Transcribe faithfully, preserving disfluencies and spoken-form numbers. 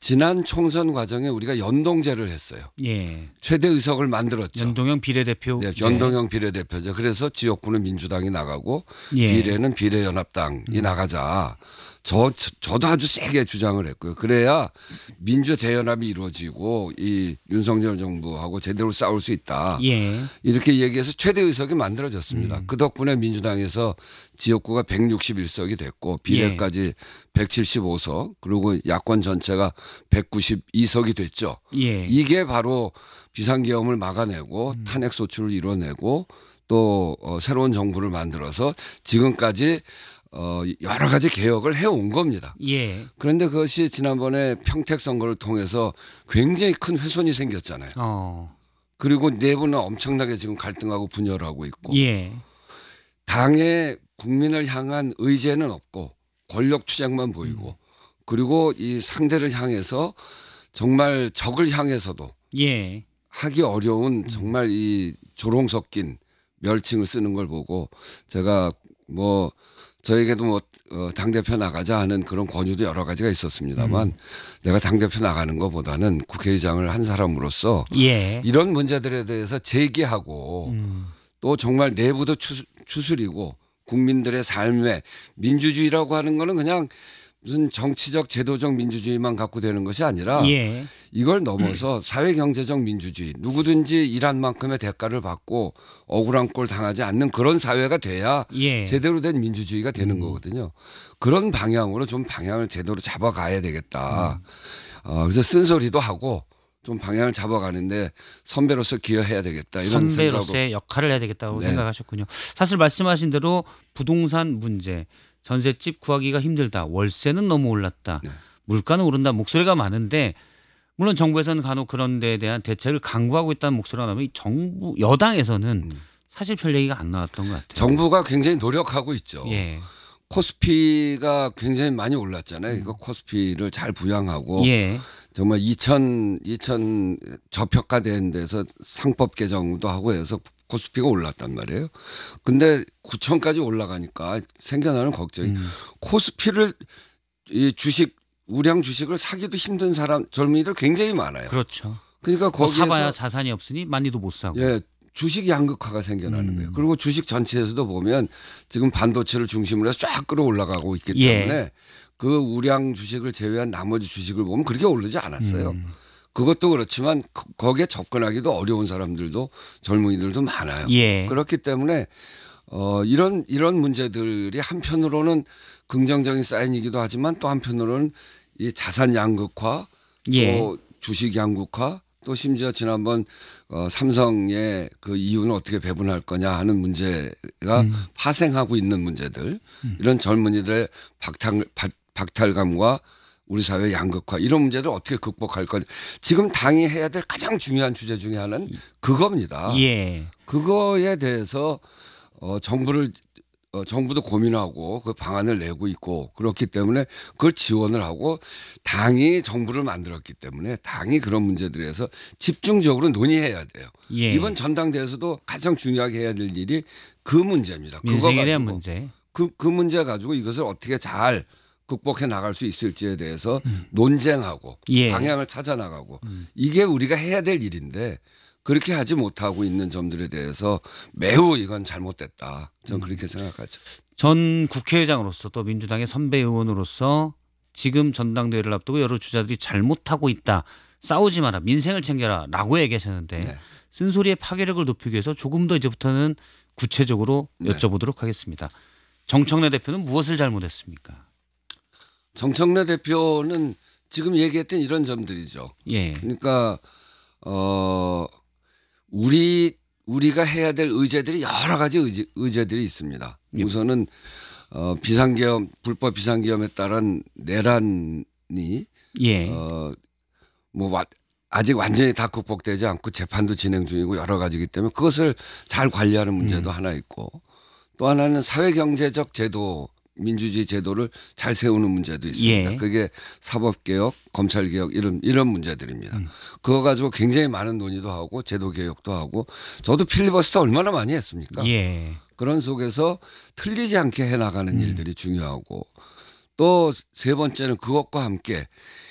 지난 총선 과정에 우리가 연동제를 했어요. 예. 최대 의석을 만들었죠. 연동형 비례대표. 네, 연동형 비례대표죠. 그래서 지역구는 민주당이 나가고 예. 비례는 비례연합당이 음. 나가자. 저, 저도 아주 세게 주장을 했고요. 그래야 민주대연합이 이루어지고 이 윤석열 정부하고 제대로 싸울 수 있다. 예. 이렇게 얘기해서 최대 의석이 만들어졌습니다. 음. 그 덕분에 민주당에서 지역구가 백육십일 석이 됐고 비례까지 예. 백칠십오 석 그리고 야권 전체가 백구십이 석이 됐죠. 예. 이게 바로 비상계엄을 막아내고 음. 탄핵 소추를 이뤄내고 또 새로운 정부를 만들어서 지금까지 어, 여러 가지 개혁을 해온 겁니다. 예. 그런데 그것이 지난번에 평택 선거를 통해서 굉장히 큰 훼손이 생겼잖아요. 어. 그리고 내부는 엄청나게 지금 갈등하고 분열하고 있고. 예. 당의 국민을 향한 의제는 없고 권력 투쟁만 보이고 음. 그리고 이 상대를 향해서 정말 적을 향해서도 예. 하기 어려운 정말 이 조롱 섞인 멸칭을 쓰는 걸 보고 제가 뭐 저에게도 뭐 당대표 나가자 하는 그런 권유도 여러 가지가 있었습니다만 음. 내가 당대표 나가는 것보다는 국회의장을 한 사람으로서 예. 이런 문제들에 대해서 제기하고 음. 또 정말 내부도 추스리고 국민들의 삶에 민주주의라고 하는 거는 그냥 무슨 정치적 제도적 민주주의만 갖고 되는 것이 아니라 예. 이걸 넘어서 음. 사회경제적 민주주의 누구든지 일한 만큼의 대가를 받고 억울한 꼴 당하지 않는 그런 사회가 돼야 예. 제대로 된 민주주의가 되는 음. 거거든요. 그런 방향으로 좀 방향을 제대로 잡아가야 되겠다. 음. 어, 그래서 쓴소리도 하고 좀 방향을 잡아가는데 선배로서 기여해야 되겠다. 이런 선배로서의 역할을 해야 되겠다고 네. 생각하셨군요. 사실 말씀하신 대로 부동산 문제 전셋집 구하기가 힘들다. 월세는 너무 올랐다. 네. 물가는 오른다. 목소리가 많은데 물론 정부에서는 간혹 그런 데에 대한 대책을 강구하고 있다는 목소리가 나오면 정부 여당에서는 음. 사실 별 얘기가 안 나왔던 것 같아요. 정부가 굉장히 노력하고 있죠. 예. 코스피가 굉장히 많이 올랐잖아요. 음. 이거 코스피를 잘 부양하고 예. 정말 이천, 이천 저평가된 데서 상법 개정도 하고 해서 코스피가 올랐단 말이에요. 근데 구천까지 올라가니까 생겨나는 걱정이 음. 코스피를 이 주식 우량 주식을 사기도 힘든 사람 젊은이들 굉장히 많아요. 그렇죠. 그러니까 뭐 거기에서 사봐야 자산이 없으니 많이도 못 사고. 예, 주식 양극화가 생겨나는 음. 거예요. 그리고 주식 전체에서도 보면 지금 반도체를 중심으로 해서 쫙 끌어올라가고 있기 때문에 예. 그 우량 주식을 제외한 나머지 주식을 보면 그렇게 오르지 않았어요. 음. 그것도 그렇지만 거기에 접근하기도 어려운 사람들도 젊은이들도 많아요. 예. 그렇기 때문에 어 이런 이런 문제들이 한편으로는 긍정적인 사인이기도 하지만 또 한편으로는 이 자산 양극화, 예. 또 주식 양극화, 또 심지어 지난번 어 삼성의 그 이윤을 어떻게 배분할 거냐 하는 문제가 음. 파생하고 있는 문제들, 음. 이런 젊은이들의 박탈 박탈감과 우리 사회 양극화 이런 문제를 어떻게 극복할 거냐. 지금 당이 해야 될 가장 중요한 주제 중에 하나는 그겁니다. 예. 그거에 대해서 어 정부를 어 정부도 고민하고 그 방안을 내고 있고 그렇기 때문에 그걸 지원을 하고 당이 정부를 만들었기 때문에 당이 그런 문제들에서 집중적으로 논의해야 돼요. 예. 이번 전당대회에서도 가장 중요하게 해야 될 일이 그 문제입니다. 민생에 대한 문제. 그, 그 문제 가지고 이것을 어떻게 잘 극복해 나갈 수 있을지에 대해서 음. 논쟁하고 예. 방향을 찾아 나가고 음. 이게 우리가 해야 될 일인데 그렇게 하지 못하고 있는 점들에 대해서 매우 이건 잘못됐다. 저는 음. 그렇게 생각하죠. 전 국회의장으로서 또 민주당의 선배 의원으로서 지금 전당대회를 앞두고 여러 주자들이 잘못하고 있다. 싸우지 마라. 민생을 챙겨라. 라고 얘기하셨는데 네. 쓴소리의 파괴력을 높이기 위해서 조금 더 이제부터는 구체적으로 네. 여쭤보도록 하겠습니다. 정청래 대표는 무엇을 잘못했습니까? 정청래 대표는 지금 얘기했던 이런 점들이죠. 예. 그러니까 어 우리 우리가 해야 될 의제들이 여러 가지 의제, 의제들이 있습니다. 예. 우선은 어 비상계엄 불법 비상계엄에 따른 내란이 예. 어뭐 아직 완전히 다 극복되지 않고 재판도 진행 중이고 여러 가지이기 때문에 그것을 잘 관리하는 문제도 음. 하나 있고 또 하나는 사회경제적 제도 민주주의 제도를 잘 세우는 문제도 있습니다. 예. 그게 사법개혁, 검찰개혁 이런 이런 문제들입니다. 음. 그거 가지고 굉장히 많은 논의도 하고 제도개혁도 하고 저도 필리버스터 얼마나 많이 했습니까? 예. 그런 속에서 틀리지 않게 해나가는 음. 일들이 중요하고 또 세 번째는 그것과 함께